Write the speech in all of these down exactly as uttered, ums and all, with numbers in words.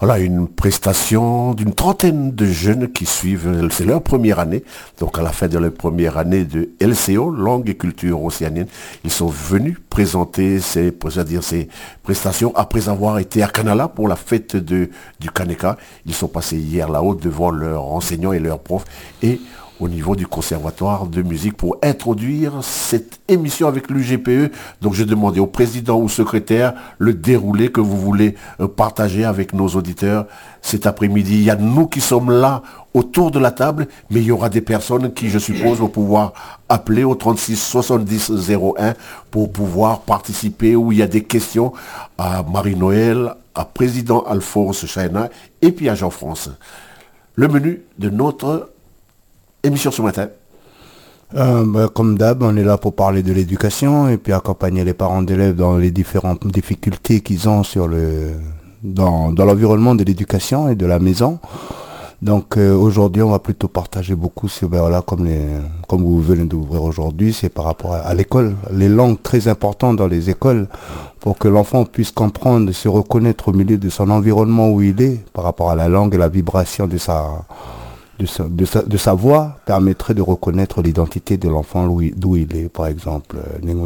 Voilà, une prestation d'une trentaine de jeunes qui suivent, c'est leur première année, donc à la fin de leur première année de L C O, langue et culture océanienne, ils sont venus présenter ces, c'est-à-dire ces prestations après avoir été à Canala pour la fête de, du Kaneka. Ils sont passés hier là-haut devant leurs enseignants et leurs profs et au niveau du conservatoire de musique pour introduire cette émission avec l'U G P E. Donc je demandais au président ou au secrétaire le déroulé que vous voulez partager avec nos auditeurs cet après-midi. Il y a nous qui sommes là autour de la table, mais il y aura des personnes qui, je suppose, vont pouvoir appeler au trente-six soixante-dix zéro un pour pouvoir participer, où il y a des questions à Marie-Noël, à président Alphonse Chaina et puis à Jean-France. Le menu de notre émission ce matin. Euh, bah, comme d'hab, on est là pour parler de l'éducation et puis accompagner les parents d'élèves dans les différentes difficultés qu'ils ont sur le dans, dans l'environnement de l'éducation et de la maison. Donc euh, aujourd'hui, on va plutôt partager beaucoup sur, ben, voilà, comme, les, comme vous venez d'ouvrir aujourd'hui, c'est par rapport à, à l'école, les langues très importantes dans les écoles pour que l'enfant puisse comprendre et se reconnaître au milieu de son environnement où il est par rapport à la langue et la vibration de sa De sa, de, sa, de sa voix permettrait de reconnaître l'identité de l'enfant d'où il est, par exemple.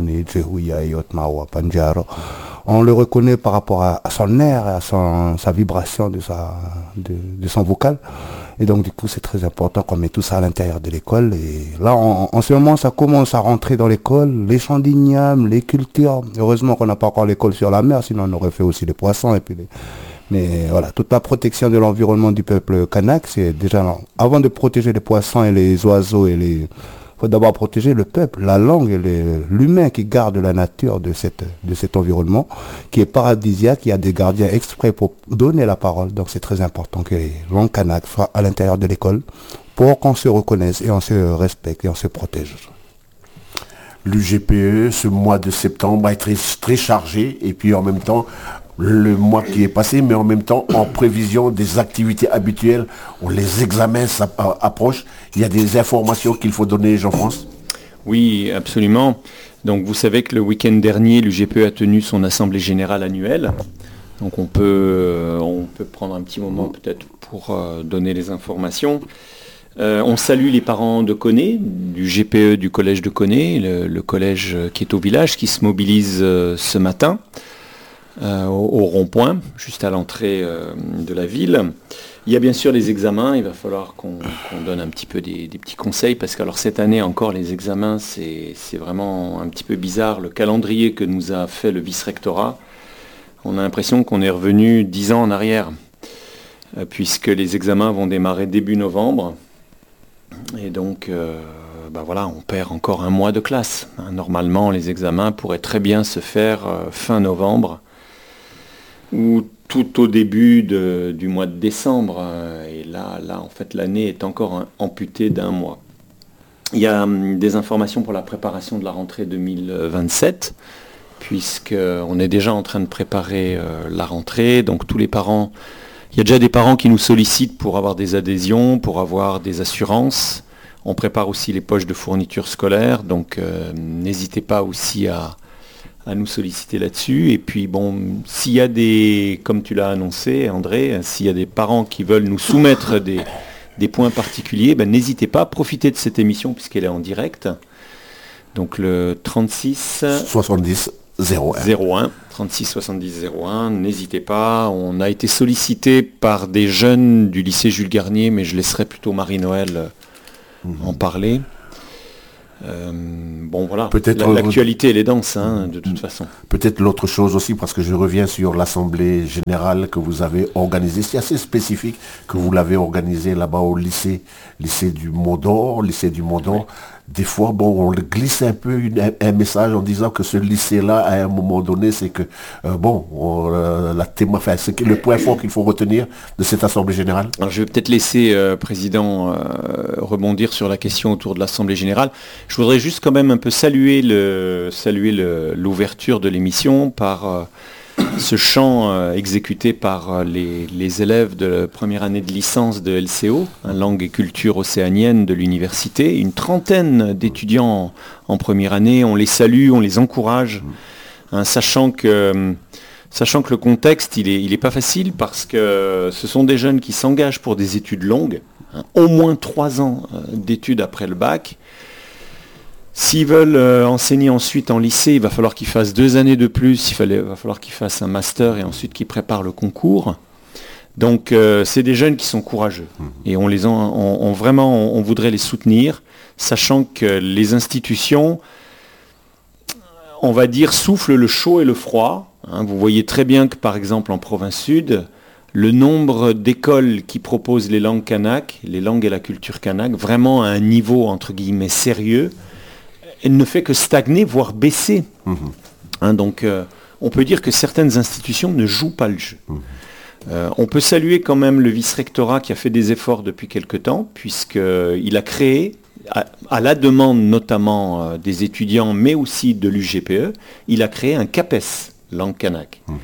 On le reconnaît par rapport à, à son air, à son, sa vibration de, sa, de, de son vocal. Et donc du coup c'est très important qu'on mette tout ça à l'intérieur de l'école. Et là en, en ce moment ça commence à rentrer dans l'école, les chants d'igname, les cultures. Heureusement qu'on n'a pas encore l'école sur la mer, sinon on aurait fait aussi les poissons et puis les... Mais voilà, toute la protection de l'environnement du peuple kanak, c'est déjà, avant de protéger les poissons et les oiseaux, et les, faut d'abord protéger le peuple, la langue et les, l'humain qui garde la nature de, cette, de cet environnement, qui est paradisiaque, qui a des gardiens exprès pour donner la parole. Donc c'est très important que les langues kanak soient à l'intérieur de l'école pour qu'on se reconnaisse et on se respecte et on se protège. L'U G P E, ce mois de septembre, a été très, très chargé et puis en même temps, le mois qui est passé, mais en même temps, en prévision des activités habituelles, où les examens approchent, il y a des informations qu'il faut donner, Jean-France ? Oui, absolument. Donc vous savez que le week-end dernier, l'U G P E a tenu son assemblée générale annuelle. Donc on peut, on peut prendre un petit moment peut-être pour donner les informations. Euh, on salue les parents de Koné, du G P E du collège de Koné, le, le collège qui est au village, qui se mobilise euh, ce matin. Euh, au, au rond-point, juste à l'entrée euh, de la ville. Il y a bien sûr les examens, il va falloir qu'on, qu'on donne un petit peu des, des petits conseils, parce que alors cette année encore, les examens, c'est, c'est vraiment un petit peu bizarre. Le calendrier que nous a fait le vice-rectorat, on a l'impression qu'on est revenu dix ans en arrière, euh, puisque les examens vont démarrer début novembre, et donc... Euh, Ben voilà, on perd encore un mois de classe. Normalement, les examens pourraient très bien se faire euh, fin novembre ou tout au début de, du mois de décembre. Et là, là, en fait, l'année est encore amputée d'un mois. Il y a hum, des informations pour la préparation de la rentrée deux mille vingt-sept, puisqu'on est déjà en train de préparer euh, la rentrée. Donc tous les parents, il y a déjà des parents qui nous sollicitent pour avoir des adhésions, pour avoir des assurances. On prépare aussi les poches de fournitures scolaires, donc euh, n'hésitez pas aussi à, à nous solliciter là-dessus. Et puis bon, s'il y a des, comme tu l'as annoncé André, s'il y a des parents qui veulent nous soumettre des, des points particuliers, ben, n'hésitez pas à profiter de cette émission puisqu'elle est en direct. Donc le trente-six soixante-dix zéro un. zéro un, trente-six soixante-dix zéro un, n'hésitez pas. On a été sollicité par des jeunes du lycée Jules Garnier, mais je laisserai plutôt Marie-Noël en parler. Euh, bon voilà, peut-être la, l'actualité elle est dense hein, de toute façon. Peut-être l'autre chose aussi, parce que je reviens sur l'assemblée générale que vous avez organisée, c'est assez spécifique que vous l'avez organisée là-bas au lycée, lycée du Mont-d'Or, lycée du Mont-d'Or. Oui. Des fois, bon, on glisse un peu une, un, un message en disant que ce lycée-là, à un moment donné, c'est que, euh, bon, on, euh, la thème, enfin, c'est le point fort qu'il faut retenir de cette Assemblée Générale. Alors, je vais peut-être laisser, euh, Président, euh, rebondir sur la question autour de l'Assemblée Générale. Je voudrais juste quand même un peu saluer, le, saluer le, l'ouverture de l'émission par... Euh, ce chant euh, exécuté par euh, les, les élèves de la première année de licence de L C O, hein, langue et culture océanienne de l'université, une trentaine d'étudiants en, en première année, on les salue, on les encourage, hein, sachant que euh, Sachant que le contexte, il est, il est pas facile parce que ce sont des jeunes qui s'engagent pour des études longues, hein, au moins trois ans euh, d'études après le bac. S'ils veulent euh, enseigner ensuite en lycée, il va falloir qu'ils fassent deux années de plus, il fallait, va falloir qu'ils fassent un master et ensuite qu'ils préparent le concours. Donc euh, c'est des jeunes qui sont courageux et on les en, on, on vraiment on, on voudrait les soutenir, sachant que les institutions, on va dire, soufflent le chaud et le froid. Hein. Vous voyez très bien que par exemple en province sud, le nombre d'écoles qui proposent les langues kanak, les langues et la culture kanak, vraiment à un niveau entre guillemets sérieux, elle ne fait que stagner, voire baisser. Mmh. Hein, donc euh, on peut dire que certaines institutions ne jouent pas le jeu. Mmh. Euh, on peut saluer quand même le vice-rectorat qui a fait des efforts depuis quelque temps, puisqu'il a créé, à, à la demande notamment euh, des étudiants, mais aussi de l'U G P E, il a créé un CAPES, langue kanak. Mmh.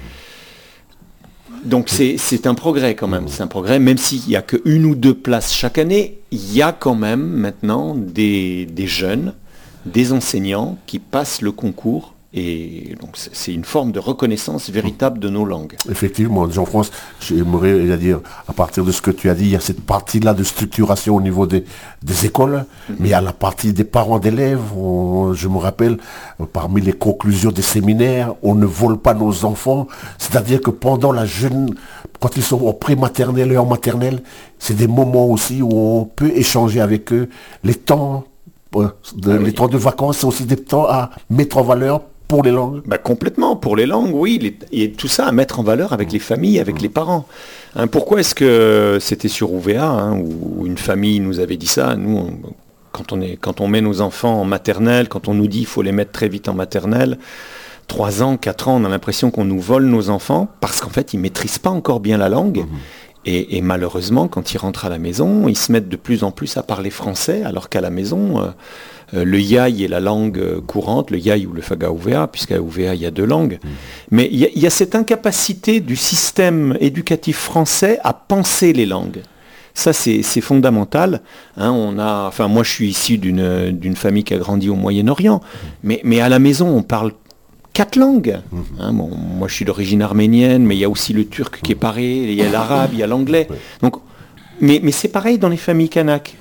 Donc c'est, c'est un progrès quand même, c'est un progrès, même s'il n'y a qu'une ou deux places chaque année, il y a quand même maintenant des, des jeunes, des enseignants qui passent le concours. Et donc c'est une forme de reconnaissance véritable de nos langues. Effectivement, Jean-François, j'aimerais dire, à partir de ce que tu as dit, il y a cette partie-là de structuration au niveau des, des écoles, mm-hmm. mais il y a la partie des parents d'élèves. On, je me rappelle, parmi les conclusions des séminaires, on ne vole pas nos enfants. C'est-à-dire que pendant la jeune, quand ils sont en pré-maternelle et en maternelle, c'est des moments aussi où on peut échanger avec eux. Les temps, euh, de, ah oui. les temps de vacances, c'est aussi des temps à mettre en valeur. Pour les langues bah, complètement, pour les langues, oui. Les, et tout ça à mettre en valeur avec les familles, avec mmh. les parents. Hein, pourquoi est-ce que c'était sur U V A, hein, où une famille nous avait dit ça? Nous, on, quand, on est, quand on met nos enfants en maternelle, quand on nous dit qu'il faut les mettre très vite en maternelle, trois ans, quatre ans, on a l'impression qu'on nous vole nos enfants, parce qu'en fait, ils ne maîtrisent pas encore bien la langue. Mmh. Et, et malheureusement, quand ils rentrent à la maison, ils se mettent de plus en plus à parler français, alors qu'à la maison... Euh, Euh, le yai est la langue euh, courante, le yai ou le faga U V A, puisqu'à U V A il y a deux langues. Mmh. Mais il y, y a cette incapacité du système éducatif français à penser les langues. Ça, c'est, c'est fondamental. Hein, on a, enfin, moi, je suis issu d'une, d'une famille qui a grandi au Moyen-Orient, mmh. mais, mais à la maison, on parle quatre langues. Mmh. Hein, bon, moi, je suis d'origine arménienne, mais il y a aussi le turc qui est pareil, il y a l'arabe, il y a l'anglais. Donc, mais, mais c'est pareil dans les familles kanak.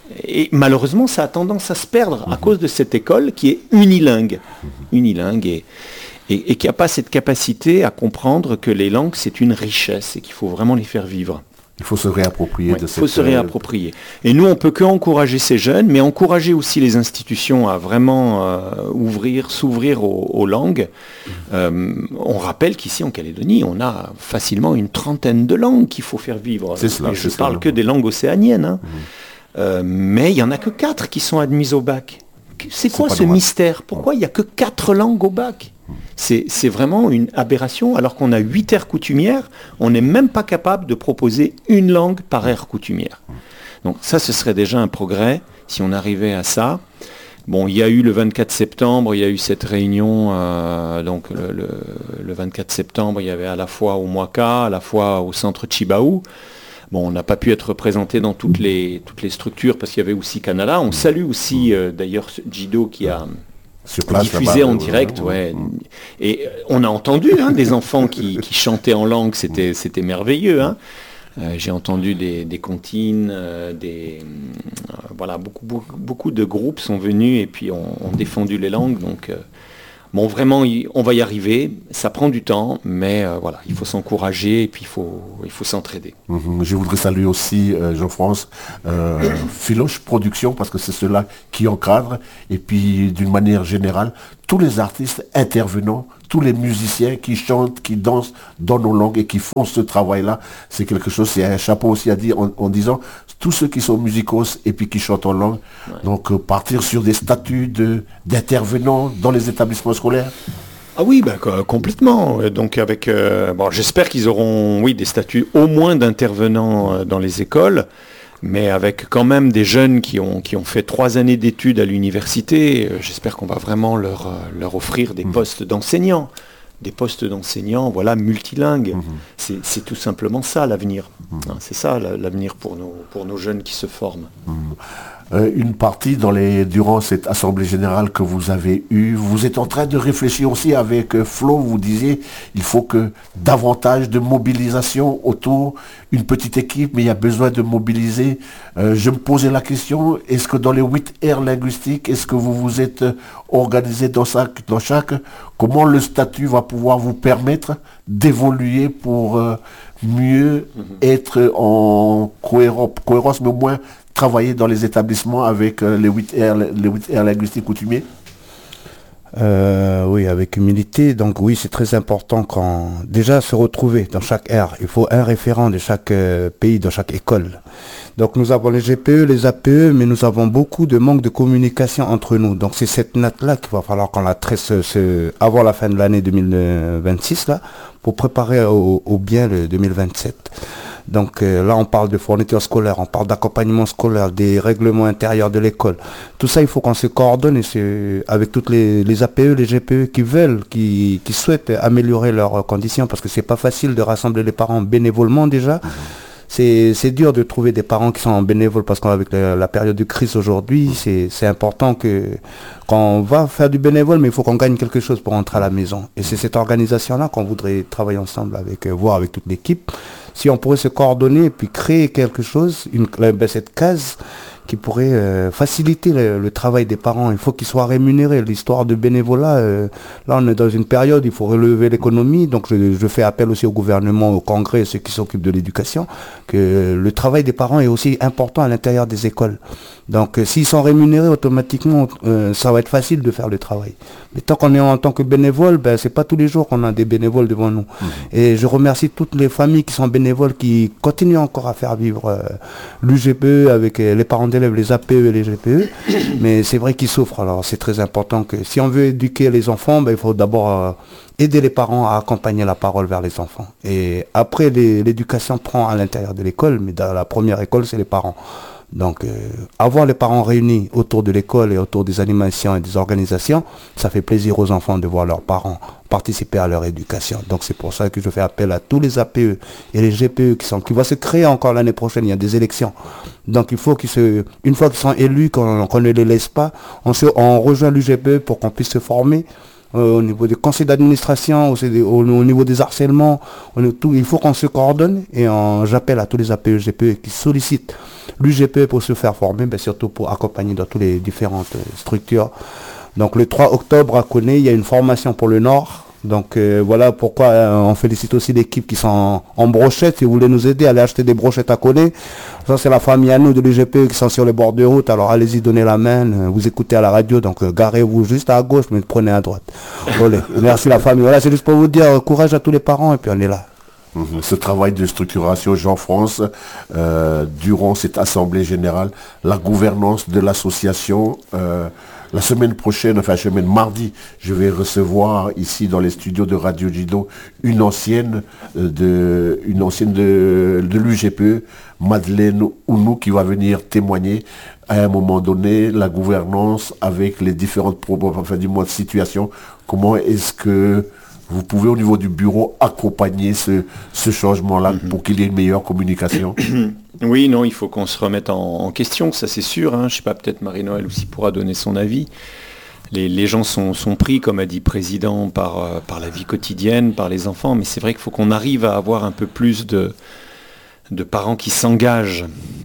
Et malheureusement, ça a tendance à se perdre à mmh. cause de cette école qui est unilingue, mmh. unilingue et, et, et qui n'a pas cette capacité à comprendre que les langues, c'est une richesse et qu'il faut vraiment les faire vivre. Il faut se réapproprier ouais, de cette... cette... Il faut se réapproprier. Et nous, on ne peut qu'encourager ces jeunes, mais encourager aussi les institutions à vraiment euh, ouvrir, s'ouvrir aux, aux langues. Mmh. Euh, on rappelle qu'ici, en Calédonie, on a facilement une trentaine de langues qu'il faut faire vivre. C'est cela, et je ne parle cela. que des langues océaniennes. Hein. Mmh. Euh, mais il n'y en a que quatre qui sont admises au bac. C'est quoi ce mystère? Pourquoi il n'y a que quatre langues au bac? c'est, c'est vraiment une aberration, alors qu'on a huit aires coutumières, on n'est même pas capable de proposer une langue par aire coutumière. Donc ça, ce serait déjà un progrès, si on arrivait à ça. Bon, il y a eu le vingt-quatre septembre, il y a eu cette réunion, euh, donc le, le, le vingt-quatre septembre, il y avait à la fois au Moaka, à la fois au centre Chibaou. Bon, on n'a pas pu être représenté dans toutes les, toutes les structures parce qu'il y avait aussi Canada. On salue aussi euh, d'ailleurs Jido qui a Sur place, diffusé là-bas, en direct. Ouais. Ouais. Et euh, on a entendu hein, des enfants qui, qui chantaient en langue, c'était, c'était merveilleux. Hein. Euh, j'ai entendu des, des comptines, euh, des, euh, voilà, beaucoup, beaucoup, beaucoup de groupes sont venus et puis ont, ont défendu les langues. Donc, euh, bon, vraiment, on va y arriver. Ça prend du temps, mais euh, voilà, il faut s'encourager et puis il faut, il faut s'entraider. Mmh, je voudrais saluer aussi euh, Jean-François euh, Philoche Production, parce que c'est ceux-là qui encadrent. Et puis, d'une manière générale, tous les artistes intervenants, tous les musiciens qui chantent, qui dansent dans nos langues et qui font ce travail-là, c'est quelque chose, c'est un chapeau aussi à dire en, en disant, tous ceux qui sont musicos et puis qui chantent en langue, ouais. donc euh, partir sur des statuts de, d'intervenants dans les établissements scolaires. Ah oui, bah, complètement. Donc avec, euh, bon, j'espère qu'ils auront, oui, des statuts au moins d'intervenants euh, dans les écoles, mais avec quand même des jeunes qui ont, qui ont fait trois années d'études à l'université. Euh, j'espère qu'on va vraiment leur, euh, leur offrir des mmh. postes d'enseignants. Des postes d'enseignants, voilà, multilingues. Mmh. C'est, c'est tout simplement ça l'avenir. Mmh. Hein, c'est ça l'avenir pour nos, pour nos jeunes qui se forment. Mmh. euh, une partie dans les, durant cette assemblée générale que vous avez eue. Vous êtes en train de réfléchir aussi avec euh, Flo, vous disiez, il faut que davantage de mobilisation autour d'une petite équipe, mais il y a besoin de mobiliser. Euh, je me posais la question, est-ce que dans les huit R linguistiques, est-ce que vous vous êtes organisé dans chaque, dans chaque, comment le statut va pouvoir vous permettre d'évoluer pour euh, mieux mm-hmm. être en cohérence, cohérence, mais au moins travailler dans les établissements avec euh, les huit R, les huit R linguistiques coutumiers? Euh, oui, avec humilité. Donc oui, c'est très important quand déjà se retrouver dans chaque R. Il faut un référent de chaque euh, pays, dans chaque école. Donc nous avons les G P E, les A P E, mais nous avons beaucoup de manque de communication entre nous. Donc c'est cette note-là qu'il va falloir qu'on la tresse ce, avant la fin de l'année deux mille vingt-six, là, pour préparer au, au bien le deux mille vingt-sept. Donc euh, là, on parle de fourniture scolaire, on parle d'accompagnement scolaire, des règlements intérieurs de l'école. Tout ça, il faut qu'on se coordonne et c'est avec toutes les, les A P E, les G P E qui veulent, qui, qui souhaitent améliorer leurs conditions, parce que c'est pas facile de rassembler les parents bénévolement déjà. Mmh. C'est, c'est dur de trouver des parents qui sont bénévoles parce qu'avec la, la période de crise aujourd'hui, c'est, c'est important que qu'on va faire du bénévole, mais il faut qu'on gagne quelque chose pour rentrer à la maison. Et c'est cette organisation-là qu'on voudrait travailler ensemble avec, euh, voir avec toute l'équipe. Si on pourrait se coordonner et puis créer quelque chose, une, ben, cette case qui pourrait euh, faciliter le, le travail des parents. Il faut qu'ils soient rémunérés. L'histoire de bénévolat, euh, là on est dans une période, il faut relever l'économie. Donc je, je fais appel aussi au gouvernement, au Congrès, ceux qui s'occupent de l'éducation, que le travail des parents est aussi important à l'intérieur des écoles. Donc euh, s'ils sont rémunérés automatiquement, euh, ça va être facile de faire le travail. Mais tant qu'on est en tant que bénévole, ben, c'est pas tous les jours qu'on a des bénévoles devant nous. Mmh. Et je remercie toutes les familles qui sont bénévoles, qui continuent encore à faire vivre euh, l'U G P E avec euh, les parents d'élèves, les A P E et les G P E. Mais c'est vrai qu'ils souffrent. Alors c'est très important que si on veut éduquer les enfants, ben, il faut d'abord euh, aider les parents à accompagner la parole vers les enfants. Et après, les, l'éducation prend à l'intérieur de l'école, mais dans la première école, c'est les parents. Donc, euh, avoir les parents réunis autour de l'école et autour des animations et des organisations, ça fait plaisir aux enfants de voir leurs parents participer à leur éducation. Donc, c'est pour ça que je fais appel à tous les A P E et les G P E qui sont, qui vont se créer encore l'année prochaine. Il y a des élections. Donc, il faut qu'ils se, une fois qu'ils sont élus, qu'on, qu'on ne les laisse pas, on, se, on rejoint l'U G P E pour qu'on puisse se former. Euh, au niveau des conseils d'administration, au, au, au niveau des harcèlements, on, tout, il faut qu'on se coordonne et on, j'appelle à tous les A P E, G P E qui sollicitent l'U G P E pour se faire former, mais surtout pour accompagner dans toutes les différentes euh, structures. Donc le trois octobre à Koné, il y a une formation pour le Nord. Donc euh, voilà pourquoi euh, on félicite aussi l'équipe qui sont en, en brochette. Si vous voulez nous aider, allez acheter des brochettes à Koné. Ça c'est la famille à nous de l'U G P E qui sont sur les bords de route. Alors allez-y, donnez la main. Euh, vous écoutez à la radio, donc euh, garez-vous juste à gauche, mais prenez à droite. Voilà. Merci la famille. Voilà, c'est juste pour vous dire euh, courage à tous les parents et puis on est là. Ce travail de structuration, Jean-France, euh, durant cette assemblée générale, la gouvernance de l'association, euh, la semaine prochaine, enfin semaine mardi, je vais recevoir ici dans les studios de Radio Jido une ancienne de, une ancienne de, de l'U G P E, Madeleine Ounou, qui va venir témoigner à un moment donné la gouvernance avec les différentes enfin, du moins, situations. Comment est-ce que vous pouvez au niveau du bureau accompagner ce, ce changement-là mm-hmm. pour qu'il y ait une meilleure communication? Oui, non, il faut qu'on se remette en, en question, ça c'est sûr. Hein. Je ne sais pas, peut-être Marie-Noël aussi pourra donner son avis. Les, les gens sont, sont pris, comme a dit le président, par, euh, par la vie quotidienne, par les enfants, mais c'est vrai qu'il faut qu'on arrive à avoir un peu plus de, de parents qui s'engagent.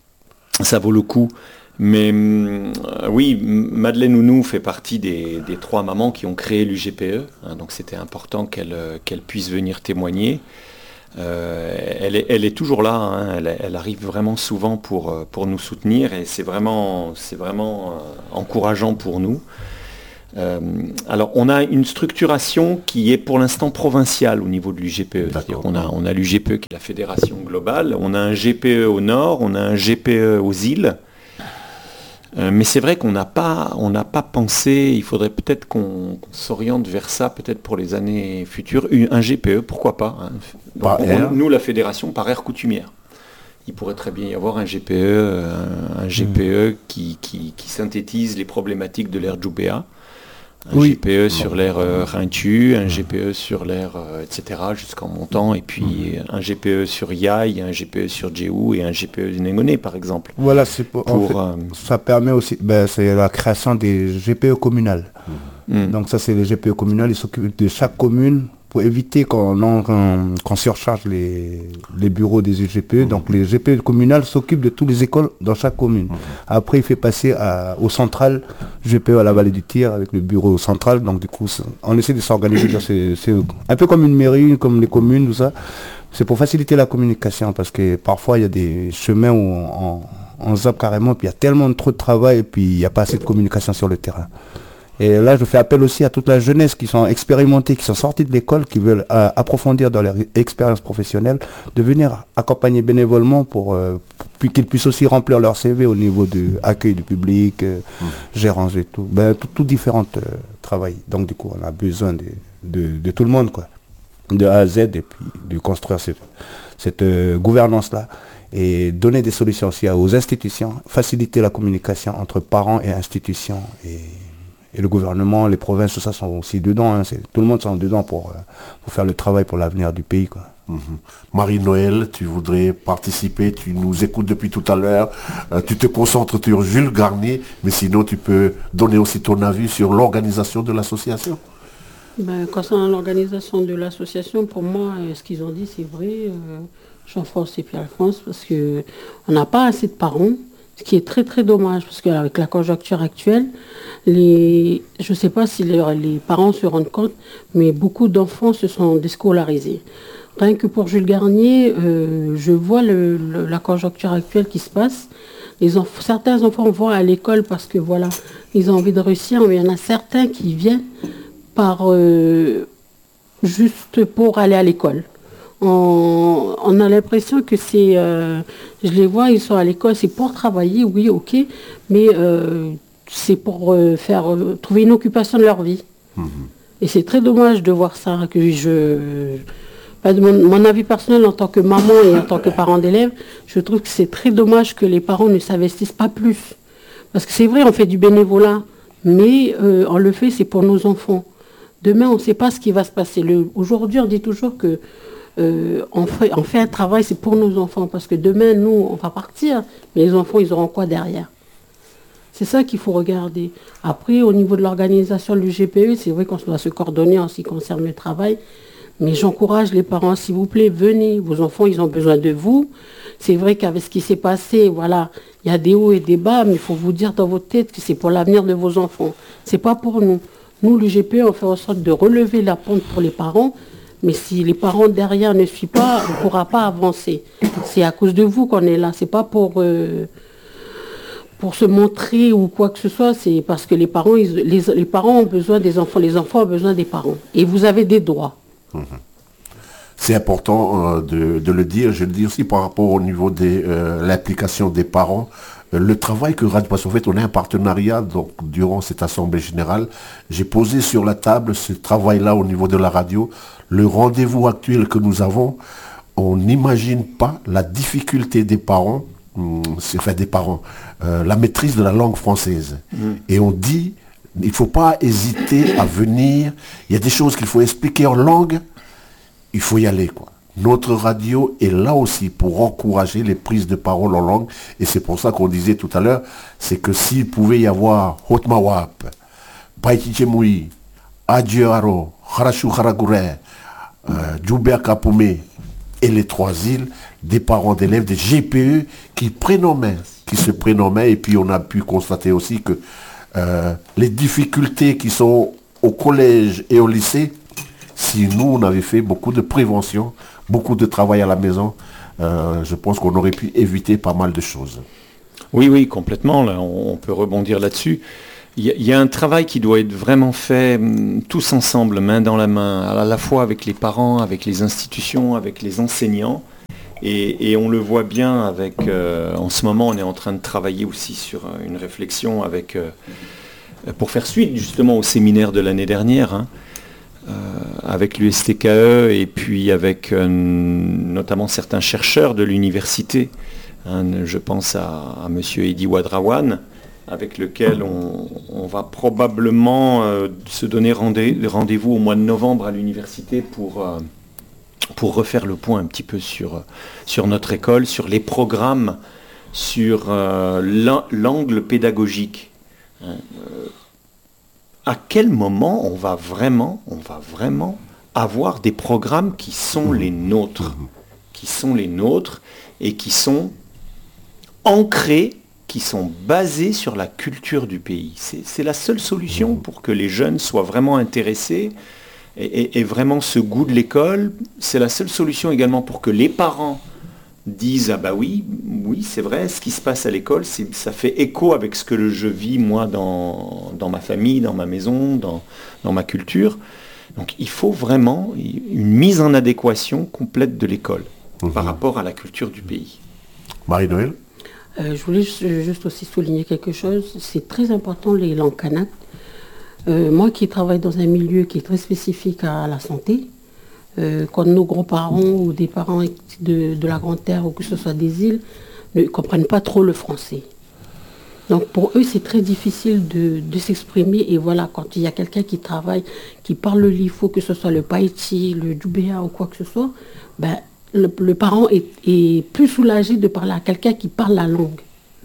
Ça vaut le coup. Mais euh, oui, Madeleine Ounou fait partie des, des trois mamans qui ont créé l'U G P E, hein, donc c'était important qu'elle, qu'elle puisse venir témoigner. Euh, elle, est, elle est toujours là, hein, elle, elle arrive vraiment souvent pour, pour nous soutenir et c'est vraiment, c'est vraiment euh, encourageant pour nous. Euh, alors on a une structuration qui est pour l'instant provinciale au niveau de l'U G P E. C'est-à-dire qu'on a, on a l'U G P E qui est la fédération globale, on a un G P E au nord, on a un G P E aux îles. Euh, mais c'est vrai qu'on n'a pas, on n'a pas pensé, il faudrait peut-être qu'on, qu'on s'oriente vers ça, peut-être pour les années futures, un G P E, pourquoi pas. Hein. Donc, on, nous, la fédération, par aire coutumière. Il pourrait très bien y avoir un G P E, un, un G P E mmh. qui, qui, qui synthétise les problématiques de l'ère Djoubéa. Un Oui. G P E sur l'aire euh, Rhintu, un G P E sur l'aire, euh, et cetera, jusqu'en montant, et puis un G P E sur Yai, un G P E sur Djéou et un G P E de Nengoné, par exemple. Voilà, c'est pour, en Pour, fait, euh, ça permet aussi, ben, c'est la création des G P E communales. Mm. Donc ça, c'est les G P E communales, ils s'occupent de chaque commune pour éviter qu'on en- qu'on- qu'on surcharge les, les bureaux des G P E. Donc les G P E communales s'occupent de toutes les écoles dans chaque commune. Après, il fait passer à- au central, G P E à la vallée du Tir avec le bureau central. Donc du coup, c'est- on essaie de s'organiser. dans ces- C'est un peu comme une mairie, comme les communes, tout ça. C'est pour faciliter la communication parce que parfois, il y a des chemins où on, on, on zappe carrément, puis il y a tellement de trop de travail et puis il n'y a pas assez de communication sur le terrain. Et là, je fais appel aussi à toute la jeunesse qui sont expérimentés, qui sont sortis de l'école, qui veulent euh, approfondir dans leur expérience professionnelle, de venir accompagner bénévolement pour, euh, puis qu'ils puissent aussi remplir leur C V au niveau du accueil du public, euh, mmh. gérance et tout. Ben, tout, tout différents euh, travail. Donc du coup, on a besoin de, de, de tout le monde, quoi, de A à Z, et puis de construire cette, cette euh, gouvernance-là. Et donner des solutions aussi aux institutions, faciliter la communication entre parents et institutions. Et, Et le gouvernement, les provinces, tout ça sont aussi dedans. Hein. Tout le monde sont dedans pour, euh, pour faire le travail pour l'avenir du pays, quoi. Mm-hmm. Marie-Noël, tu voudrais participer, tu nous écoutes depuis tout à l'heure, euh, tu te concentres sur Jules Garnier, mais sinon tu peux donner aussi ton avis sur l'organisation de l'association. Ben, concernant l'organisation de l'association, pour moi, euh, ce qu'ils ont dit, c'est vrai, euh, Jean-France et Pierre-Alphonse, parce qu'on n'a pas assez de parents. Ce qui est très très dommage, parce qu'avec la conjoncture actuelle, les, je ne sais pas si les, les parents se rendent compte, mais beaucoup d'enfants se sont déscolarisés. Rien que pour Jules Garnier, euh, je vois le, le, la conjoncture actuelle qui se passe. Les enf- certains enfants vont à l'école parce que voilà, ils ont envie de réussir, mais il y en a certains qui viennent par euh, juste pour aller à l'école. On, on a l'impression que c'est, euh, je les vois, ils sont à l'école, c'est pour travailler, oui, ok, mais euh, c'est pour euh, faire euh, trouver une occupation de leur vie. Mmh. Et c'est très dommage de voir ça, que je, pas de mon, mon avis personnel en tant que maman et en tant que parent d'élève, je trouve que c'est très dommage que les parents ne s'investissent pas plus. Parce que c'est vrai, on fait du bénévolat, mais euh, on le fait, c'est pour nos enfants. Demain, on ne sait pas ce qui va se passer. Le, aujourd'hui, on dit toujours que Euh, on, fait, on fait un travail, c'est pour nos enfants, parce que demain, nous, on va partir, mais les enfants, ils auront quoi derrière? C'est ça qu'il faut regarder. Après, au niveau de l'organisation du G P E, c'est vrai qu'on doit se coordonner en ce qui concerne le travail, mais j'encourage les parents, s'il vous plaît, venez, vos enfants, ils ont besoin de vous. C'est vrai qu'avec ce qui s'est passé, voilà, il y a des hauts et des bas, mais il faut vous dire dans votre tête que c'est pour l'avenir de vos enfants. C'est pas pour nous. Nous, le G P E, on fait en sorte de relever la pente pour les parents. Mais si les parents derrière ne suivent pas, on ne pourra pas avancer. C'est à cause de vous qu'on est là. C'est pas pour, euh, pour se montrer ou quoi que ce soit. C'est parce que les parents, ils, les, les parents ont besoin des enfants. Les enfants ont besoin des parents. Et vous avez des droits. Mmh. C'est important euh, de, de le dire. Je le dis aussi par rapport au niveau de euh, l'implication des parents. Euh, le travail que Radio Passion fait, on a un partenariat. Donc, durant cette assemblée générale, j'ai posé sur la table ce travail-là au niveau de la radio. Le rendez-vous actuel que nous avons, on n'imagine pas la difficulté des parents, hum, c'est enfin des parents, euh, la maîtrise de la langue française. Mmh. Et on dit, il ne faut pas hésiter à venir. Il y a des choses qu'il faut expliquer en langue, il faut y aller, quoi. Notre radio est là aussi pour encourager les prises de parole en langue. Et c'est pour ça qu'on disait tout à l'heure, c'est que s'il pouvait y avoir Hotmawap, Païtichemoui, Adjero, Harashu Haragure, Djoubert Kapoumé et les trois îles, des parents d'élèves, des G P E qui prénommaient, qui se prénommaient. Et puis on a pu constater aussi que euh, les difficultés qui sont au collège et au lycée, si nous on avait fait beaucoup de prévention, beaucoup de travail à la maison, euh, je pense qu'on aurait pu éviter pas mal de choses. Oui, oui, complètement. Là, on, on peut rebondir là-dessus. Il y, y a un travail qui doit être vraiment fait m, tous ensemble, main dans la main, à la fois avec les parents, avec les institutions, avec les enseignants. Et, et on le voit bien avec... Euh, en ce moment, on est en train de travailler aussi sur euh, une réflexion avec, euh, pour faire suite justement au séminaire de l'année dernière, hein, euh, avec l'U S T K E et puis avec euh, notamment certains chercheurs de l'université. Hein, je pense à, à M. Eddy Wadrawan, avec lequel on, on va probablement euh, se donner rendez- rendez-vous au mois de novembre à l'université pour, euh, pour refaire le point un petit peu sur, sur notre école, sur les programmes, sur euh, l'angle pédagogique. Hein, euh, à quel moment on va vraiment, on va vraiment avoir des programmes qui sont les nôtres, qui sont les nôtres et qui sont ancrés, qui sont basés sur la culture du pays. C'est, c'est la seule solution pour que les jeunes soient vraiment intéressés et, et, et vraiment ce goût de l'école. C'est la seule solution également pour que les parents disent ah bah oui, oui c'est vrai, ce qui se passe à l'école, c'est, ça fait écho avec ce que je vis moi dans, dans ma famille, dans ma maison, dans, dans ma culture. Donc il faut vraiment une mise en adéquation complète de l'école mmh. par rapport à la culture du pays. Marie-Noël euh, Je voulais juste, juste aussi souligner quelque chose, c'est très important les langues kanak. Euh, moi qui travaille dans un milieu qui est très spécifique à la santé, Euh, quand nos grands-parents ou des parents de, de la Grande Terre ou que ce soit des îles ne comprennent pas trop le français. Donc pour eux, c'est très difficile de, de s'exprimer. Et voilà, quand il y a quelqu'un qui travaille, qui parle le lifo, que ce soit le païti, le djoubéa ou quoi que ce soit, ben, le, le parent est, est plus soulagé de parler à quelqu'un qui parle la langue.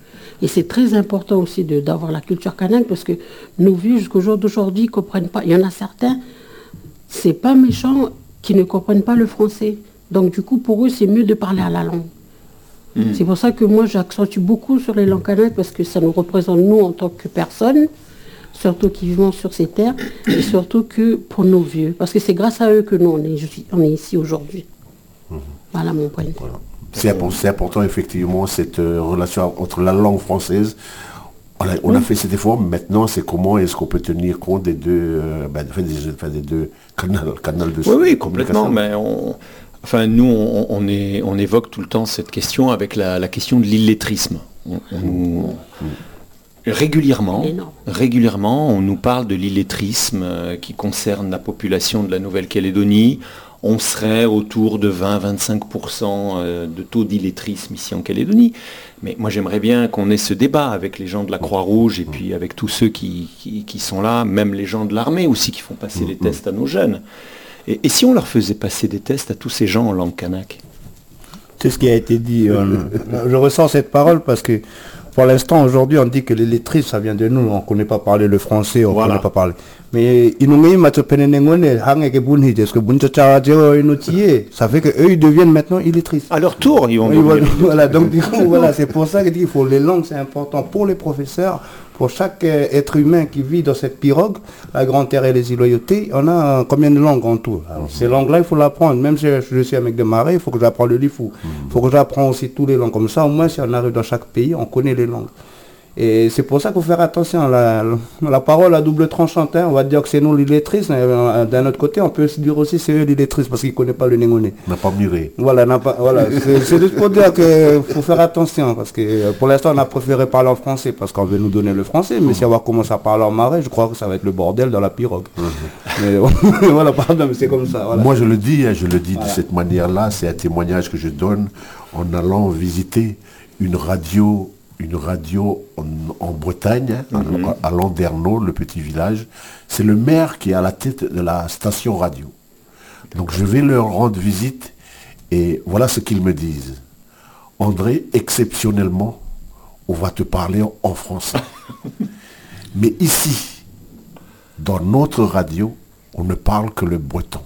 Et c'est très important aussi de, d'avoir la culture kanak parce que nos vieux, jusqu'au jour d'aujourd'hui, ne comprennent pas. Il y en a certains, c'est pas méchant, qui ne comprennent pas le français. Donc du coup, pour eux, c'est mieux de parler à la langue. Mmh. C'est pour ça que moi, j'accentue beaucoup sur les langues kanak parce que ça nous représente, nous, en tant que personnes, surtout qui vivons sur ces terres, et surtout que pour nos vieux. Parce que c'est grâce à eux que nous, on est, on est ici aujourd'hui. Mmh. Voilà mon point de vue. Voilà. C'est, c'est important, effectivement, cette euh, relation entre la langue française. On a, on oui. a fait cet effort, maintenant c'est comment est-ce qu'on peut tenir compte des deux, euh, ben, des, des deux canaux, canaux de oui, oui, complètement, mais on, enfin, nous on, on, est, on évoque tout le temps cette question avec la, la question de l'illettrisme. On, on, mmh. Régulièrement, régulièrement, on nous parle de l'illettrisme euh, qui concerne la population de la Nouvelle-Calédonie. On serait autour de vingt à vingt-cinq pour cent de taux d'illettrisme ici en Calédonie. Mais moi, j'aimerais bien qu'on ait ce débat avec les gens de la Croix-Rouge et puis avec tous ceux qui, qui, qui sont là, même les gens de l'armée aussi qui font passer les tests à nos jeunes. Et, et si on leur faisait passer des tests à tous ces gens en langue kanak ? C'est ce qui a été dit. Je ressens cette parole parce que pour l'instant, aujourd'hui, on dit que l'illettrisme, ça vient de nous. On ne connaît pas parler le français, on ne voilà. connaît pas parler. Mais ça fait qu'eux, ils deviennent maintenant illetristes. À leur tour, ils vont devenir voilà, donc du coup, voilà, c'est pour ça qu'il faut les langues, c'est important pour les professeurs, pour chaque euh, être humain qui vit dans cette pirogue, la Grande Terre et les îloyautés. On a euh, combien de langues en tout? Alors, ces langues-là, il faut l'apprendre. Même si je, je suis un mec de Marais, il faut que j'apprenne le lifou. Il faut que j'apprenne aussi tous les langues. Comme ça, au moins, si on arrive dans chaque pays, on connaît les langues. Et c'est pour ça qu'il faut faire attention. La, la parole à double tranchant, hein, on va dire que c'est nous l'illettrisme. D'un autre côté, on peut se dire aussi c'est eux l'illettrisme parce qu'ils ne connaissent pas le négoné. N'a pas mûré. Voilà, n'a pas, voilà. c'est, c'est juste pour dire qu'il faut faire attention parce que pour l'instant, on a préféré parler en français parce qu'on veut nous donner le français. Mais mmh. si on va commencer à parler en marais, je crois que ça va être le bordel dans la pirogue. Mmh. Mais voilà, pardon, mais c'est comme ça. Voilà. Moi, je le dis, je le dis voilà. de cette manière-là. C'est un témoignage que je donne en allant visiter une radio. Une radio en, en Bretagne, mm-hmm. à, à Landerneau, le petit village. C'est le maire qui est à la tête de la station radio. Donc je vais leur rendre visite et voilà ce qu'ils me disent. André, exceptionnellement, on va te parler en français. Mais ici, dans notre radio, on ne parle que le breton.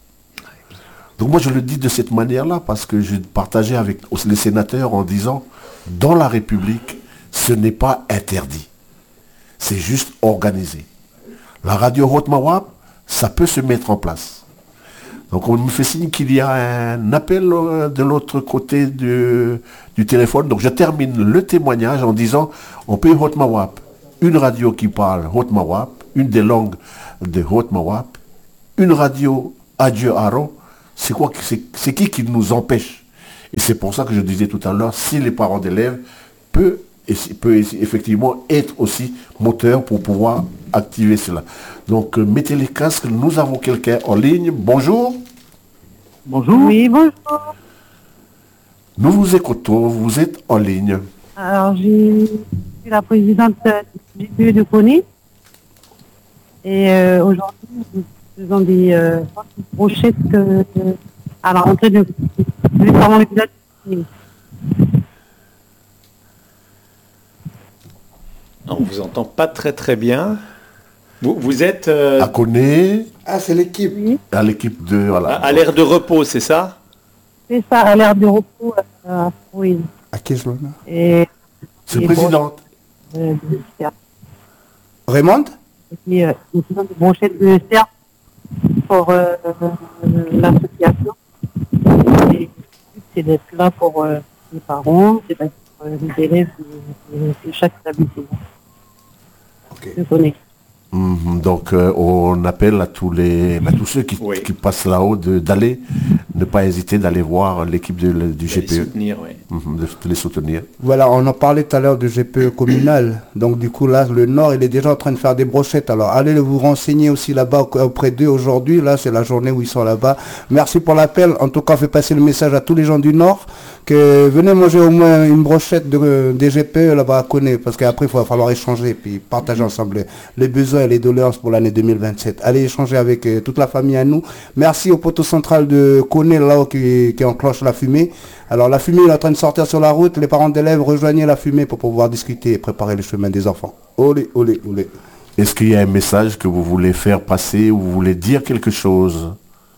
Donc moi je le dis de cette manière-là parce que je partageais avec les sénateurs en disant dans la République, ce n'est pas interdit. C'est juste organisé. La radio Haute-Mawab, ça peut se mettre en place. Donc on me fait signe qu'il y a un appel de l'autre côté du, du téléphone. Donc je termine le témoignage en disant, on peut Haute-Mawab, une radio qui parle Haute-Mawab, une des langues de Haute-Mawab, une radio Adieu Haro. C'est quoi, c'est, c'est qui qui nous empêche? Et c'est pour ça que je disais tout à l'heure, si les parents d'élèves peuvent, peut effectivement être aussi moteur pour pouvoir activer cela. Donc euh, mettez les casques, nous avons quelqu'un en ligne. Bonjour. Bonjour. Oui, bonjour. Nous vous écoutons, vous êtes en ligne. Alors j'ai suis la présidente du G P E de Koné. Et euh, aujourd'hui, nous faisons des euh, brochettes euh, à la rentrée de du parents village. On vous entend pas très très bien. Vous, vous êtes euh, À Koné, Ah, c'est l'équipe. Oui, à l'équipe de... à, Voilà. à l'aire de repos, c'est ça? c'est ça, à l'air de repos. Euh, oui. À qui est l'honneur? Et, C'est et présidente. euh, de cerf. Raymond? Et puis, euh, nous faisons des brochettes de cerf pour euh, euh, l'association. Et le but, c'est d'être là pour euh, les parents, c'est d'être pour euh, les élèves de, de chaque établissement. Ok. Je connais. Mhm, donc euh, on appelle à tous les bah, tous ceux qui, Oui. qui passent là-haut de- d'aller, ne pas hésiter d'aller voir l'équipe de- du Les G P E, soutenir, oui. mhm, de, de les soutenir. Voilà, on en parlait tout à l'heure du G P E communal. Donc du coup là, le Nord, il est déjà en train de faire des brochettes. Alors allez vous renseigner aussi là-bas auprès d'eux aujourd'hui. Là, c'est la journée où ils sont là-bas. Merci pour l'appel. En tout cas, on fait passer le message à tous les gens du Nord que venez manger au moins une brochette de, des G P E là-bas à Koné. Parce qu'après, il va falloir échanger et puis partager ensemble les besoins et les doléances pour l'année deux mille vingt-sept. Allez échanger avec euh, toute la famille à nous. Merci au poteau central de Koné là qui, qui enclenche la fumée. Alors la fumée est en train de sortir sur la route, les parents d'élèves rejoignez la fumée pour pouvoir discuter et préparer le chemin des enfants. Olé, olé, olé. Est-ce qu'il y a un message que vous voulez faire passer ou vous voulez dire quelque chose?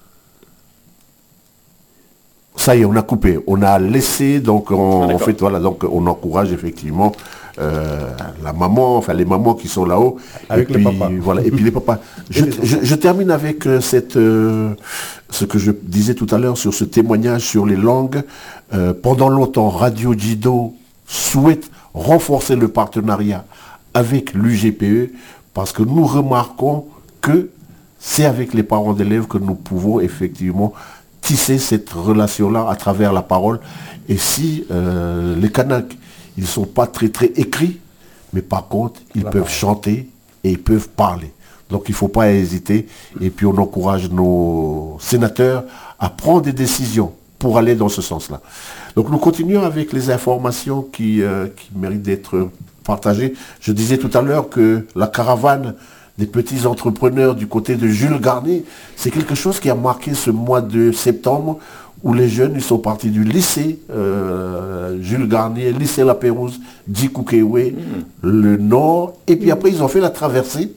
Ça y est, on a coupé, on a laissé, donc on, Ah, en d'accord. fait voilà, donc on encourage effectivement euh, la maman, enfin les mamans qui sont là-haut, Avec et les puis, papas. voilà, et puis les papas. Je, je- je termine avec euh, cette, euh, ce que je disais tout à l'heure sur ce témoignage sur les langues. Euh, pendant longtemps, Radio Jido souhaite renforcer le partenariat avec l'U G P E parce que nous remarquons que c'est avec les parents d'élèves que nous pouvons effectivement tisser cette relation-là à travers la parole. Et si euh, les Kanaks, ils ne sont pas très très écrits, mais par contre, ils peuvent chanter et ils peuvent parler. Donc il ne faut pas hésiter. Et puis on encourage nos sénateurs à prendre des décisions pour aller dans ce sens-là. Donc nous continuons avec les informations qui, euh, qui méritent d'être partagées. Je disais tout à l'heure que la caravane des petits entrepreneurs du côté de Jules Garnier, c'est quelque chose qui a marqué ce mois de septembre où les jeunes ils sont partis du lycée euh, Jules Garnier, lycée La Pérouse, Djikoukéoué, le Nord, et puis après ils ont fait la traversée.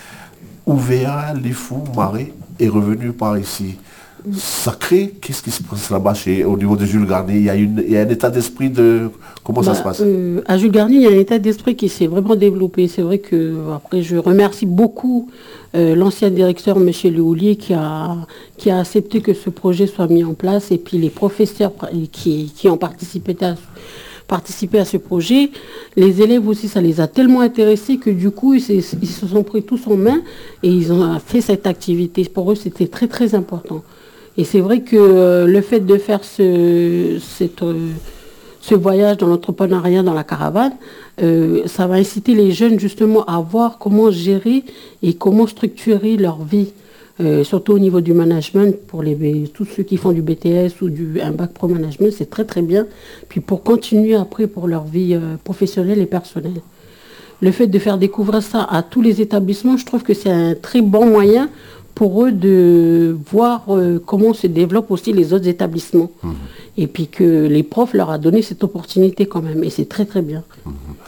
Ouvéa, Lifou, Marais est revenu par ici. Sacré, qu'est-ce qui se passe là-bas chez, au niveau de Jules Garnier? Il y a, une, il y a un état d'esprit de... Comment ça Bah, se passe? euh, À Jules Garnier, il y a un état d'esprit qui s'est vraiment développé. C'est vrai que, après, je remercie beaucoup euh, l'ancien directeur, M. Léoulier, qui a, qui a accepté que ce projet soit mis en place, et puis les professeurs qui, qui ont participé à, participé à ce projet. Les élèves aussi, ça les a tellement intéressés que du coup, ils, se- ils se sont pris tous en main et ils ont fait cette activité. Pour eux, c'était très, très important. Et c'est vrai que euh, le fait de faire ce, cette, euh, ce voyage dans l'entrepreneuriat, dans la caravane, euh, ça va inciter les jeunes justement à voir comment gérer et comment structurer leur vie, euh, surtout au niveau du management, pour les, tous ceux qui font du B T S ou du, un bac pro management, c'est très très bien. Puis pour continuer après pour leur vie euh, professionnelle et personnelle. Le fait de faire découvrir ça à tous les établissements, je trouve que c'est un très bon moyen pour eux de voir euh, comment se développent aussi les autres établissements. Mmh. Et puis que les profs leur a donné cette opportunité quand même. Et c'est très très bien. Mmh.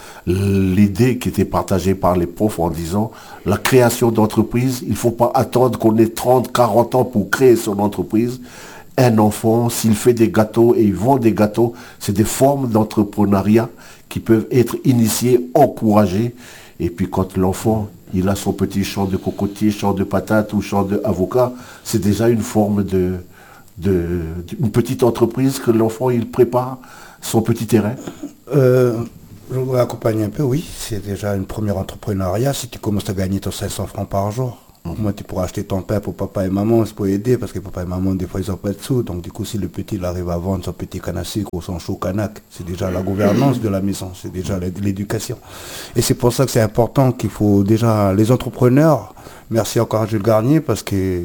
L'idée qui était partagée par les profs en disant la création d'entreprise, il ne faut pas attendre qu'on ait trente, quarante ans pour créer son entreprise. Un enfant, s'il fait des gâteaux et il vend des gâteaux, c'est des formes d'entrepreneuriat qui peuvent être initiées, encouragées. Et puis quand l'enfant, il a son petit champ de cocotier, champ de patates ou champ d'avocat, c'est déjà une forme de, de, une petite entreprise que l'enfant, il prépare son petit terrain. Euh, je voudrais accompagner un peu, oui, c'est déjà une première entrepreneuriat. Si tu commences à gagner ton cinq cents francs par jour, mmh. moi tu pourras acheter ton pain pour papa et maman, c'est pour aider, parce que papa et maman, des fois, ils n'ont pas de sous. Donc du coup, si le petit il arrive à vendre son petit canne à sucre ou son chaud canac, c'est déjà la gouvernance de la maison, c'est déjà l'éducation. Et c'est pour ça que c'est important qu'il faut déjà, les entrepreneurs, merci encore à Jules Garnier, parce que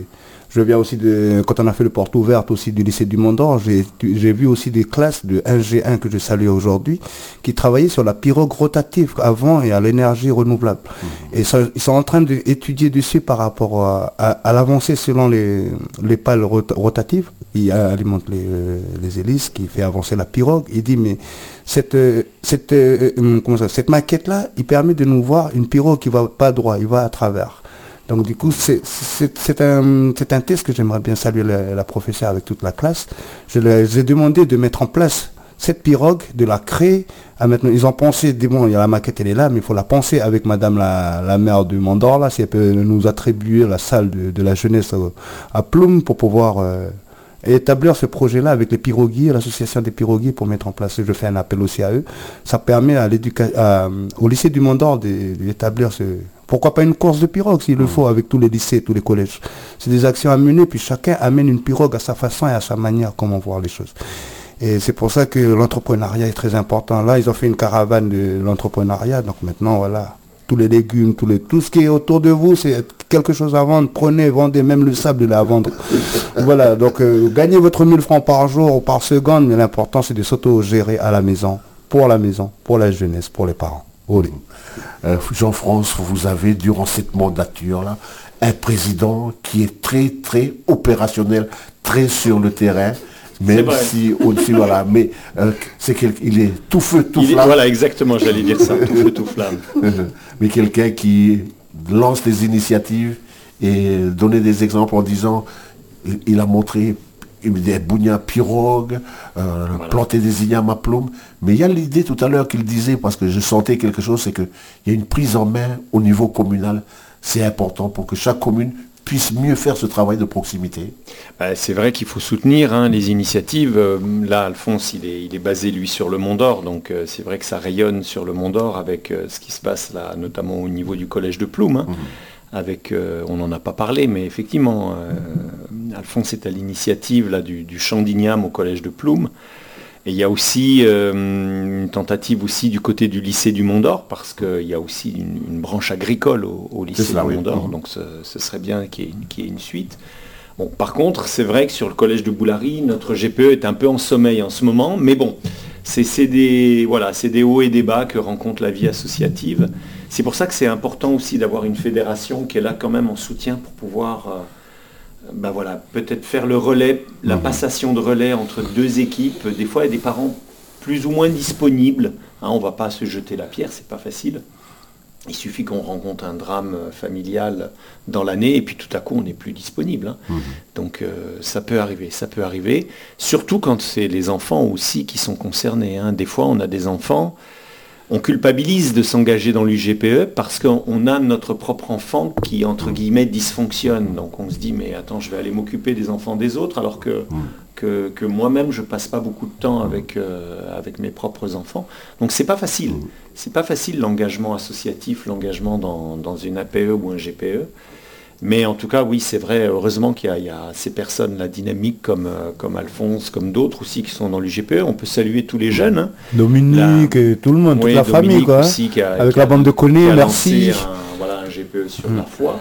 Je viens aussi de, quand on a fait le porte ouverte aussi du lycée du Mont d'Or, j'ai, j'ai vu aussi des classes de un G un que je salue aujourd'hui, qui travaillaient sur la pirogue rotative avant et à l'énergie renouvelable. Mmh. Et ça, ils sont en train d'étudier dessus par rapport à, à, à l'avancée selon les, les pales rot, rotatives. Il alimente les, les hélices, qui fait avancer la pirogue. Il dit, mais cette, cette, comment ça, cette maquette-là, il permet de nous voir une pirogue qui ne va pas droit, il va à travers. Donc du coup, c'est, c'est, c'est, un, c'est un test que j'aimerais bien saluer la, la professeure avec toute la classe. Je leur ai demandé de mettre en place cette pirogue, de la créer. À maintenant, ils ont pensé, bon, il y a la maquette, elle est là, mais il faut la penser avec madame la, la maire du Mont d'Or, là, si elle peut nous attribuer la salle de, de la jeunesse à, à Ploum pour pouvoir euh, établir ce projet-là avec les piroguiers, l'association des piroguiers pour mettre en place. Je fais un appel aussi à eux. Ça permet à l'éduca- à, au lycée du Mont d'Or d'établir ce... Pourquoi pas une course de pirogue s'il le faut avec tous les lycées, tous les collèges. C'est des actions à mener, puis chacun amène une pirogue à sa façon et à sa manière comment voir les choses. Et c'est pour ça que l'entrepreneuriat est très important. Là, ils ont fait une caravane de l'entrepreneuriat, donc maintenant, voilà, tous les légumes, tous les, tout ce qui est autour de vous, c'est quelque chose à vendre. Prenez, vendez, même le sable, il est à vendre. Voilà, donc euh, gagnez votre mille francs par jour ou par seconde, mais l'important, c'est de s'auto-gérer à la maison, pour la maison, pour la jeunesse, pour les parents. Olé. Euh, Jean-France, vous avez durant cette mandature-là un président qui est très très opérationnel, très sur le terrain, même si au-dessus, voilà, mais euh, c'est qu'il est tout feu, tout il flamme. Est, voilà, exactement, j'allais dire ça, tout feu, tout flamme. Mais quelqu'un qui lance des initiatives et donner des exemples en disant, il, il a montré des bougnats pirogues, euh, voilà. planter des ignames à Ploum. Mais il y a l'idée tout à l'heure qu'il disait, parce que je sentais quelque chose, c'est qu'il y a une prise en main au niveau communal. C'est important pour que chaque commune puisse mieux faire ce travail de proximité. Bah, c'est vrai qu'il faut soutenir hein, les initiatives. Euh, là, Alphonse, il est, il est basé, lui, sur le Mont d'Or. Donc euh, c'est vrai que ça rayonne sur le Mont d'Or avec euh, ce qui se passe là, notamment au niveau du collège de Ploum. Hein. Mmh. Avec, euh, on n'en a pas parlé, mais effectivement, euh, Alphonse est à l'initiative là, du, du champ d'igname au collège de Ploum. Et il y a aussi euh, une tentative aussi du côté du lycée du Mont d'Or, parce qu'il y a aussi une, une branche agricole au, au lycée cela, du oui. Mont d'Or, donc ce, ce serait bien qu'il y ait une, qu'il y ait une suite. Bon, par contre, c'est vrai que sur le collège de Boulary, notre G P E est un peu en sommeil en ce moment, mais bon, c'est, c'est, des, voilà, c'est des hauts et des bas que rencontre la vie associative. C'est pour ça que c'est important aussi d'avoir une fédération qui est là quand même en soutien pour pouvoir euh, ben voilà, peut-être faire le relais, la mmh. passation de relais entre deux équipes. Des fois, il y a des parents plus ou moins disponibles. Hein, on ne va pas se jeter la pierre, c'est pas facile. Il suffit qu'on rencontre un drame familial dans l'année et puis tout à coup, on n'est plus disponible. Hein. Mmh. Donc euh, ça peut arriver, ça peut arriver. Surtout quand c'est les enfants aussi qui sont concernés. Hein. Des fois, on a des enfants... On culpabilise de s'engager dans l'U G P E parce qu'on a notre propre enfant qui, entre guillemets, dysfonctionne. Donc on se dit, mais attends, je vais aller m'occuper des enfants des autres alors que, que, que moi-même, je ne passe pas beaucoup de temps avec, euh, avec mes propres enfants. Donc c'est pas facile. C'est pas facile l'engagement associatif, l'engagement dans, dans une A P E ou un G P E. Mais en tout cas, oui, c'est vrai, heureusement qu'il y a, il y a ces personnes-là dynamiques comme, euh, comme Alphonse, comme d'autres aussi qui sont dans l'U G P E. On peut saluer tous les jeunes. Hein. Dominique, la... et tout le monde, oui, toute la Dominique famille, quoi. Aussi, qui a, avec qui la a, bande de Conné, merci. Un, voilà, un G P E sur mmh. la foi.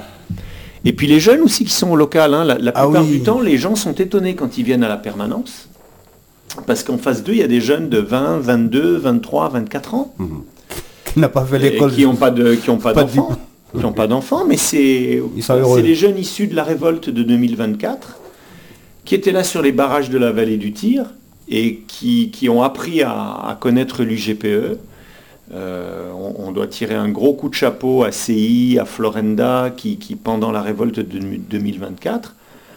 Et puis les jeunes aussi qui sont au local. Hein. La, la plupart ah oui. du temps, les gens sont étonnés quand ils viennent à la permanence. Parce qu'en face d'eux, il y a des jeunes de vingt, vingt-deux, vingt-trois, vingt-quatre ans. Mmh. Qui n'ont pas fait l'école. Et qui n'ont pas, de, qui ont pas, pas d'enfants. Qui n'ont pas d'enfants, mais c'est, c'est les jeunes issus de la révolte de deux mille vingt-quatre qui étaient là sur les barrages de la vallée du Tir et qui, qui ont appris à, à connaître l'U G P E. Euh, on, on doit tirer un gros coup de chapeau à C I, à Florenda, qui, qui pendant la révolte de deux mille vingt-quatre,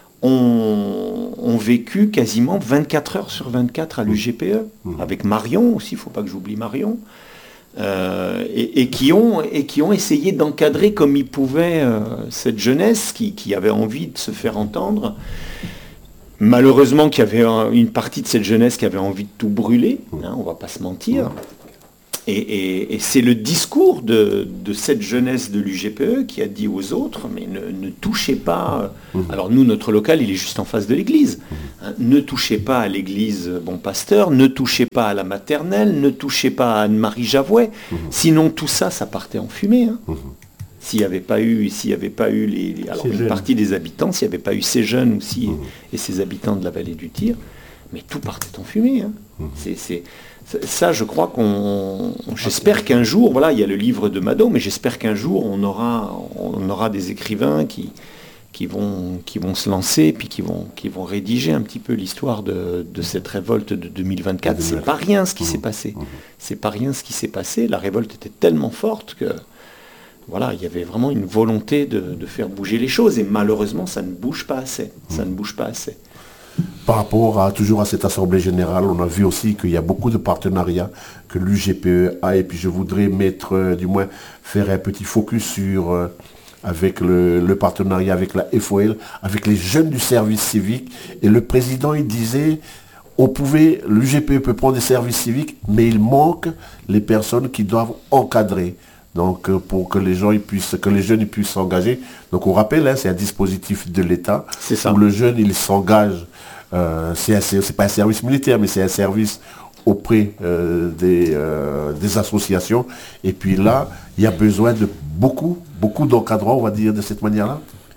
ont, ont vécu quasiment vingt-quatre heures sur vingt-quatre à l'U G P E, avec Marion aussi, il ne faut pas que j'oublie Marion. Euh, et, et, qui ont, et qui ont essayé d'encadrer comme ils pouvaient euh, cette jeunesse qui, qui avait envie de se faire entendre. Malheureusement, qu'il y avait un, une partie de cette jeunesse qui avait envie de tout brûler, hein, on ne va pas se mentir. Et, et, et c'est le discours de, de cette jeunesse de l'U G P E qui a dit aux autres, mais ne, ne touchez pas... Alors nous, notre local, il est juste en face de l'église. Hein, ne touchez pas à l'église Bon Pasteur, ne touchez pas à la maternelle, ne touchez pas à Anne-Marie Javouet. Sinon, tout ça, ça partait en fumée. Hein. S'il n'y avait pas eu, s'il y avait pas eu les, les- alors Ces une jeunes. partie des habitants, s'il n'y avait pas eu ces jeunes aussi Mmh. et, et ces habitants de la vallée du Tyr, mais tout partait en fumée. Hein. Mmh. C'est, c'est- c'est- ça, je crois qu'on, j'espère qu'un jour, voilà, il y a le livre de Mado, mais j'espère qu'un jour on aura, on aura des écrivains qui, qui vont, qui vont se lancer, puis qui vont, qui vont rédiger un petit peu l'histoire de, de cette révolte de deux mille vingt-quatre. De deux mille vingt-quatre. C'est pas rien ce qui Mmh. s'est passé. Mmh. C'est pas rien ce qui s'est passé. La révolte était tellement forte que voilà, il y avait vraiment une volonté de, de faire bouger les choses. Et malheureusement, ça ne bouge pas assez. Ça ne bouge pas assez. Par rapport à toujours à cette Assemblée Générale, on a vu aussi qu'il y a beaucoup de partenariats que l'U G P E a, et puis je voudrais mettre, euh, du moins, faire un petit focus sur, euh, avec le, le partenariat avec la F O L, avec les jeunes du service civique, et le président, il disait, on pouvait, l'U G P E peut prendre des services civiques, mais il manque les personnes qui doivent encadrer. Donc euh, pour que les gens ils puissent, que les jeunes ils puissent s'engager. Donc on rappelle, hein, c'est un dispositif de l'État C'est ça. où le jeune il s'engage. Euh, c'est, un- c'est pas un service militaire, mais c'est un service auprès euh, des, euh, des associations. Et puis là, il y a besoin de beaucoup, beaucoup d'encadrants, on va dire, de cette manière-là.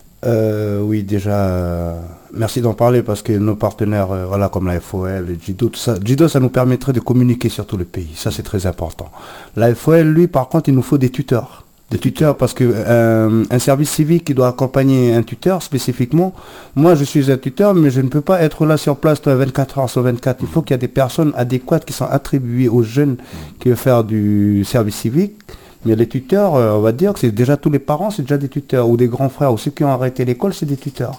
Euh, oui, déjà, euh, merci d'en parler parce que nos partenaires, euh, voilà, comme la F O L, le Jido, tout ça, Jido, ça nous permettrait de communiquer sur tout le pays. Ça, c'est très important. La F O L, lui, par contre, il nous faut des tuteurs. Des tuteurs parce que euh, un service civique qui doit accompagner un tuteur spécifiquement, moi je suis un tuteur mais je ne peux pas être là sur place vingt-quatre heures sur vingt-quatre. Il faut qu'il y ait des personnes adéquates qui sont attribuées aux jeunes qui veulent faire du service civique. Mais les tuteurs, euh, on va dire que c'est déjà tous les parents, c'est déjà des tuteurs, ou des grands frères, ou ceux qui ont arrêté l'école, c'est des tuteurs.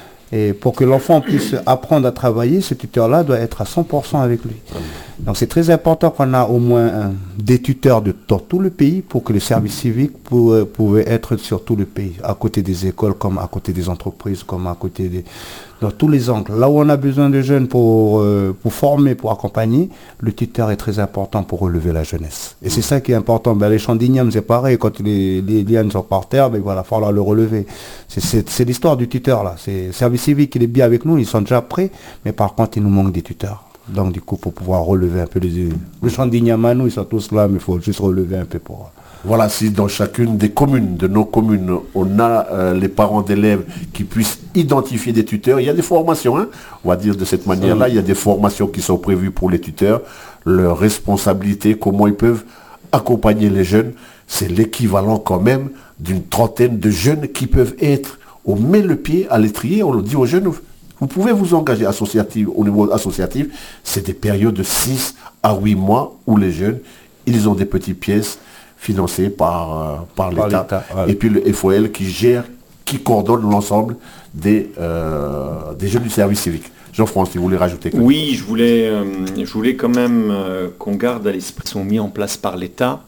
Et pour que l'enfant puisse apprendre à travailler, ce tuteur-là doit être à cent pour cent avec lui. Donc c'est très important qu'on a au moins un- des tuteurs de, dans tout le pays pour que le service civique pour- pouvait être sur tout le pays, à côté des écoles, comme à côté des entreprises, comme à côté des... dans tous les angles. Là où on a besoin de jeunes pour, euh, pour former, pour accompagner, le tuteur est très important pour relever la jeunesse. Et c'est ça qui est important. Ben, les champs d'igname, c'est pareil, quand les, les lianes sont par terre, ben, il va falloir le relever. C'est, c'est, c'est l'histoire du tuteur là. C'est le service civique, il est bien avec nous, ils sont déjà prêts, mais par contre, il nous manque des tuteurs. Donc du coup, pour pouvoir relever un peu les... Le champ d'igname à nous, ils sont tous là, mais il faut juste relever un peu pour... Voilà, si dans chacune des communes, de nos communes, on a euh, les parents d'élèves qui puissent identifier des tuteurs, il y a des formations, hein, on va dire de cette manière-là, il y a des formations qui sont prévues pour les tuteurs, leur responsabilité, comment ils peuvent accompagner les jeunes, c'est l'équivalent quand même d'une trentaine de jeunes qui peuvent être, on met le pied à l'étrier, on le dit aux jeunes, vous pouvez vous engager associatif, au niveau associatif, c'est des périodes de six à huit mois où les jeunes, ils ont des petites pièces financées par, euh, par, Par l'État. l'État, voilà. Et puis le F O L qui gère, qui coordonne l'ensemble des, euh, des jeunes du service civique. Jean-François, si vous voulez rajouter quelque chose. Oui, je voulais, euh, je voulais quand même euh, qu'on garde à l'esprit, sont mis en place par l'État.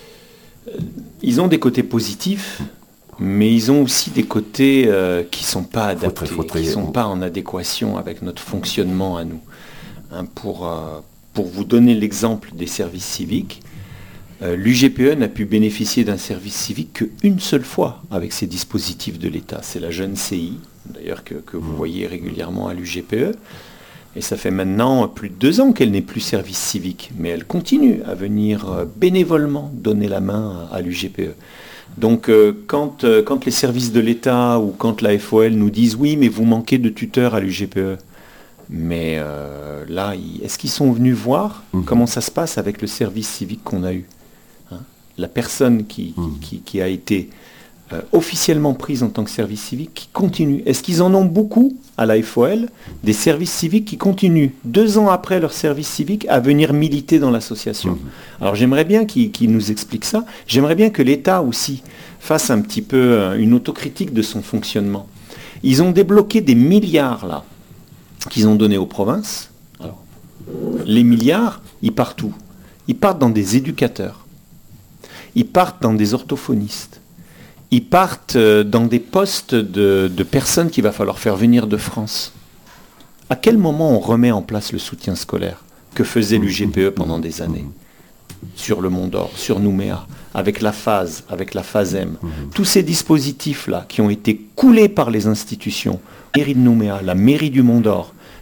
Euh, Ils ont des côtés positifs, mais ils ont aussi des côtés euh, qui ne sont pas adaptés, Faut très- qui ne sont pas en adéquation avec notre fonctionnement à nous. Hein, pour, euh, pour vous donner l'exemple des services civiques, euh, l'U G P E n'a pu bénéficier d'un service civique qu'une seule fois avec ces dispositifs de l'État. C'est la jeune C I, d'ailleurs que, que vous voyez régulièrement à l'U G P E. Et ça fait maintenant plus de deux ans qu'elle n'est plus service civique, mais elle continue à venir euh, bénévolement donner la main à, à l'U G P E. Donc euh, quand, euh, quand les services de l'État ou quand la F O L nous disent oui mais vous manquez de tuteurs à l'U G P E, mais euh, là, ils- est-ce qu'ils sont venus voir Mhm. comment ça se passe avec le service civique qu'on a eu, hein? La personne qui, qui- Mhm. qui- qui a été euh, officiellement prise en tant que service civique, qui continue. Est-ce qu'ils en ont beaucoup à la F O L, des services civiques qui continuent, deux ans après leur service civique, à venir militer dans l'association? Mhm. Alors j'aimerais bien qu'ils qu'ils nous expliquent ça. J'aimerais bien que l'État aussi fasse un petit peu euh, une autocritique de son fonctionnement. Ils ont débloqué des milliards là, qu'ils ont donnés aux provinces. Alors, les milliards, ils partent où? Ils partent dans des éducateurs. Ils partent dans des orthophonistes. Ils partent euh, dans des postes de, de personnes qu'il va falloir faire venir de France. À quel moment on remet en place le soutien scolaire que faisait l'U G P E pendant des années? Sur le Mont d'Or, sur Nouméa, avec la phase, avec la FASEM. Tous ces dispositifs-là qui ont été coulés par les institutions, la mairie de Nouméa, la mairie du Mont d'Or,